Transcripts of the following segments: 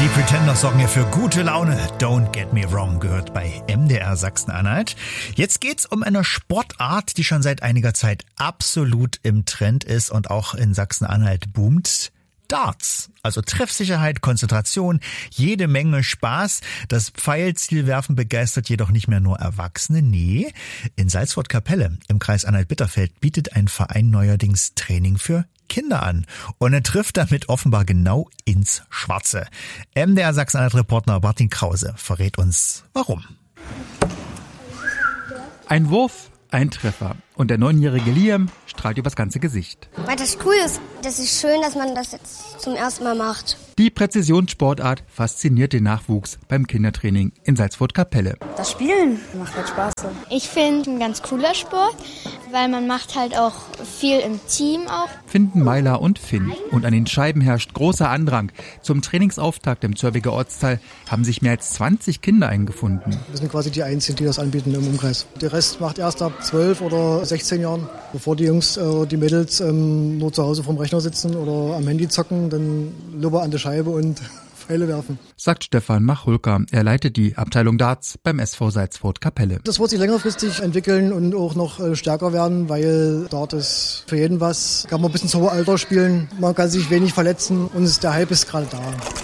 Die Pretenders sorgen ja für gute Laune. Don't Get Me Wrong gehört bei MDR Sachsen-Anhalt. Jetzt geht's um eine Sportart, die schon seit einiger Zeit absolut im Trend ist und auch in Sachsen-Anhalt boomt. Darts. Also Treffsicherheit, Konzentration, jede Menge Spaß. Das Pfeilzielwerfen begeistert jedoch nicht mehr nur Erwachsene. Nee, in Salzburg-Kapelle im Kreis Anhalt-Bitterfeld bietet ein Verein neuerdings Training für Kinder an. Und er trifft damit offenbar genau ins Schwarze. MDR Sachsen-Anhalt-Reporter Martin Krause verrät uns, warum. Ein Wurf, ein Treffer. Und der 9-jährige Liam strahlt übers ganze Gesicht. Weil das cool ist. Das ist schön, dass man das jetzt zum ersten Mal macht. Die Präzisionssportart fasziniert den Nachwuchs beim Kindertraining in Salzburg-Kapelle. Das Spielen macht halt Spaß. Ich finde ein ganz cooler Sport, weil man macht halt auch viel im Team auch. Finden Meiler und Finn. Und an den Scheiben herrscht großer Andrang. Zum Trainingsauftakt im Zörbiger Ortsteil haben sich mehr als 20 Kinder eingefunden. Wir sind quasi die Einzigen, die das anbieten im Umkreis. Der Rest macht erst ab 12 oder 16 Jahren, bevor die Jungs, die Mädels nur zu Hause vorm Rechner sitzen oder am Handy zocken, dann lieber an der Scheibe und Pfeile werfen. Sagt Stefan Machulka. Er leitet die Abteilung Darts beim SV Salzburg-Kapelle. Das wird sich längerfristig entwickeln und auch noch stärker werden, weil Dart ist für jeden was. Kann man bis ins hohe Alter spielen, man kann sich wenig verletzen und der Hype ist gerade da.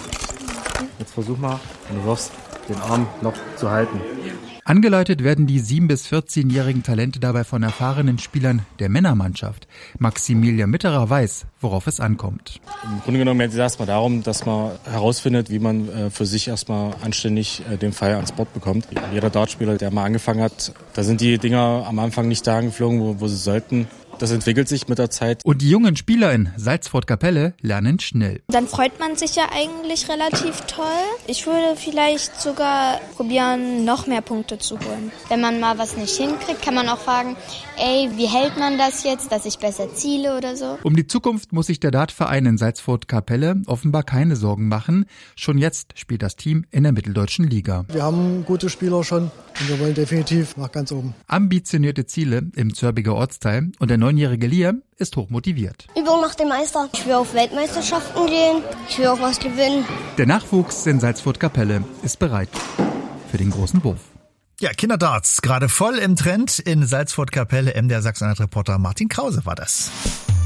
Jetzt versuch mal, wenn du wirfst, den Arm noch zu halten. Angeleitet werden die 7- bis 14-jährigen Talente dabei von erfahrenen Spielern der Männermannschaft. Maximilian Mitterer weiß, worauf es ankommt. Im Grunde genommen geht es erstmal darum, dass man herausfindet, wie man für sich erstmal anständig den Pfeil ans Board bekommt. Jeder Dartspieler, der mal angefangen hat, da sind die Dinger am Anfang nicht dahin geflogen, wo sie sollten. Das entwickelt sich mit der Zeit. Und die jungen Spieler in Salzburg-Kapelle lernen schnell. Dann freut man sich ja eigentlich relativ toll. Ich würde vielleicht sogar probieren, noch mehr Punkte zu holen. Wenn man mal was nicht hinkriegt, kann man auch fragen, wie hält man das jetzt, dass ich besser ziele oder so. Um die Zukunft muss sich der Dartverein in Salzburg-Kapelle offenbar keine Sorgen machen. Schon jetzt spielt das Team in der Mitteldeutschen Liga. Wir haben gute Spieler schon und wir wollen definitiv nach ganz oben. Ambitionierte Ziele im Zörbiger Ortsteil und der 9-jährige Liam ist hochmotiviert. Übung macht den Meister. Ich will auf Weltmeisterschaften gehen. Ich will auch was gewinnen. Der Nachwuchs in Salzburg-Kapelle ist bereit für den großen Wurf. Ja, Kinderdarts, gerade voll im Trend in Salzburg-Kapelle. MDR Sachsen-Anhalt-Reporter Martin Krause war das.